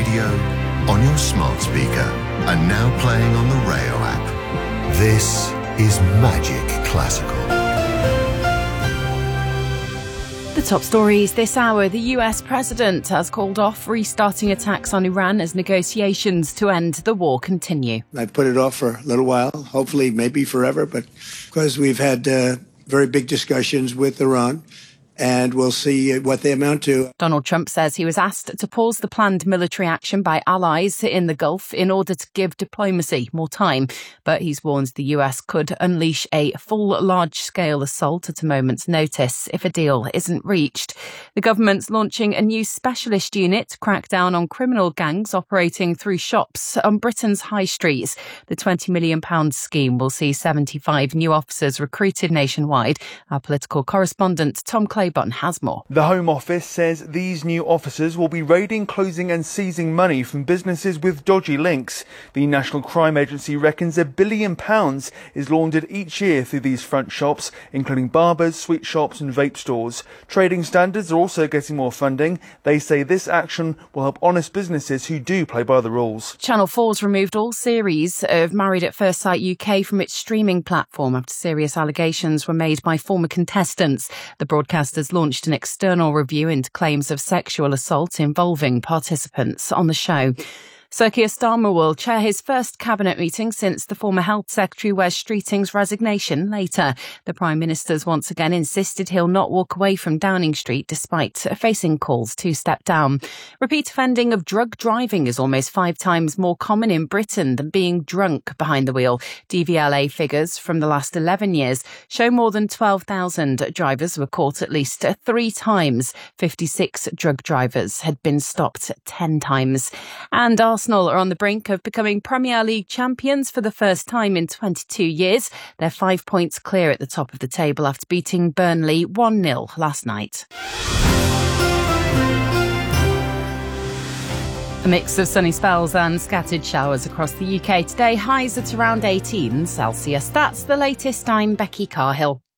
radio, on your smart speaker, and now playing on the Rayo app. This is Magic Classical. The top stories this hour. The US president has called off restarting attacks on Iran as negotiations to end the war continue. I've put it off for a little while, hopefully maybe forever, but because we've had very big discussions with Iran, and we'll see what they amount to. Donald Trump says he was asked to pause the planned military action by allies in the Gulf in order to give diplomacy more time. But he's warned the US could unleash a full large-scale assault at a moment's notice if a deal isn't reached. The government's launching a new specialist unit to crack down on criminal gangs operating through shops on Britain's high streets. The £20 million scheme will see 75 new officers recruited nationwide. Our political correspondent Tom Claiborne has more. The Home Office says these new officers will be raiding, closing and seizing money from businesses with dodgy links. The National Crime Agency reckons £1 billion is laundered each year through these front shops, including barbers, sweet shops and vape stores. Trading standards are also getting more funding. They say this action will help honest businesses who do play by the rules. Channel 4's removed all series of Married at First Sight UK from its streaming platform after serious allegations were made by former contestants. The broadcaster has launched an external review into claims of sexual assault involving participants on the show. Sir Keir Starmer will chair his first cabinet meeting since the former Health Secretary Wes Streeting's resignation later. The Prime Minister's once again insisted he'll not walk away from Downing Street despite facing calls to step down. Repeat offending of drug driving is almost 5 times more common in Britain than being drunk behind the wheel. DVLA figures from the last 11 years show more than 12,000 drivers were caught at least 3 times. 56 drug drivers had been stopped 10 times. And Arsenal are on the brink of becoming Premier League champions for the first time in 22 years. They're 5 points clear at the top of the table after beating Burnley 1-0 last night. A mix of sunny spells and scattered showers across the UK today. Highs at around 18 Celsius. That's the latest. I'm Becky Carhill.